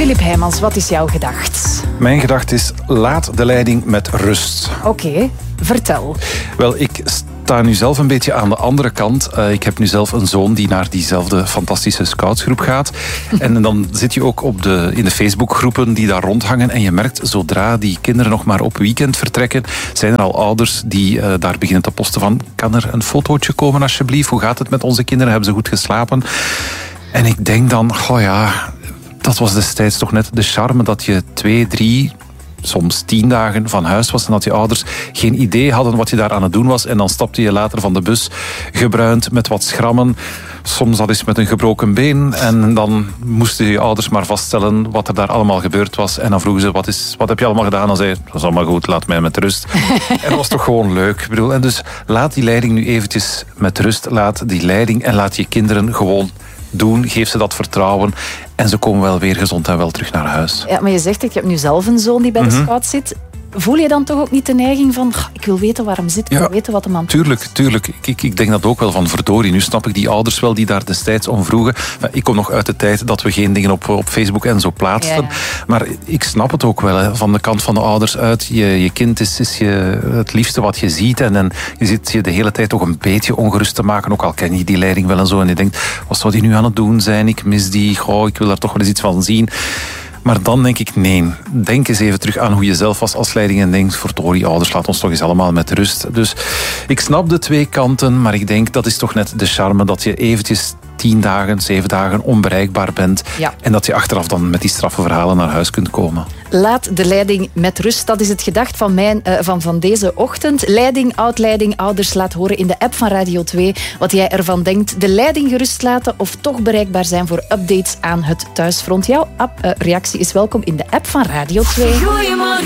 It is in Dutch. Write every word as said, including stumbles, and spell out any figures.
Filip Heijmans, wat is jouw gedacht? Mijn gedacht is, laat de leiding met rust. Oké, okay, vertel. Wel, ik sta nu zelf een beetje aan de andere kant. Uh, ik heb nu zelf een zoon die naar diezelfde fantastische scoutsgroep gaat. En dan zit je ook op de, in de Facebookgroepen die daar rondhangen. En je merkt, zodra die kinderen nog maar op weekend vertrekken, zijn er al ouders die uh, daar beginnen te posten van, kan er een fotootje komen alsjeblieft? Hoe gaat het met onze kinderen? Hebben ze goed geslapen? En ik denk dan, goh ja, dat was destijds toch net de charme dat je twee, drie, soms tien dagen van huis was en dat je ouders geen idee hadden wat je daar aan het doen was. En dan stapte je later van de bus, gebruind met wat schrammen. Soms al eens met een gebroken been. En dan moesten je ouders maar vaststellen wat er daar allemaal gebeurd was. En dan vroegen ze, wat, is, wat heb je allemaal gedaan? Dan zei je, dat is allemaal goed, laat mij met rust. En dat was toch gewoon leuk. Ik bedoel, en dus laat die leiding nu eventjes met rust. Laat die leiding en laat je kinderen gewoon doen. Geef ze dat vertrouwen. En ze komen wel weer gezond en wel terug naar huis. Ja, maar je zegt, ik heb nu zelf een zoon die bij de Mm-hmm. scout zit. Voel je dan toch ook niet de neiging van, ik wil weten waar hem zit, ik Ja, wil weten wat hem aan Tuurlijk, tuurlijk. Ik, ik, ik denk dat ook wel van verdorie. Nu snap ik die ouders wel die daar destijds om vroegen. Ik kom nog uit de tijd dat we geen dingen op, op Facebook en zo plaatsten. Ja, ja. Maar ik snap het ook wel, hè, van de kant van de ouders uit. Je, je kind is, is je het liefste wat je ziet. En, en je zit je de hele tijd toch een beetje ongerust te maken. Ook al ken je die leiding wel en zo. En je denkt, wat zou die nu aan het doen zijn? Ik mis die. Goh, ik wil daar toch wel eens iets van zien. Maar dan denk ik, nee, denk eens even terug aan hoe je zelf was als leiding en denk, verdorie, ouders, laat ons toch eens allemaal met rust. Dus ik snap de twee kanten, maar ik denk, dat is toch net de charme, dat je eventjes tien dagen, zeven dagen onbereikbaar bent. Ja. En dat je achteraf dan met die straffe verhalen naar huis kunt komen. Laat de leiding met rust. Dat is het gedacht van, mijn, uh, van, van deze ochtend. Leiding, oud-leiding, ouders, laat horen in de app van Radio twee wat jij ervan denkt. De leiding gerust laten of toch bereikbaar zijn voor updates aan het thuisfront. Jouw app, uh, reactie is welkom in de app van Radio twee. Goeiemorgen.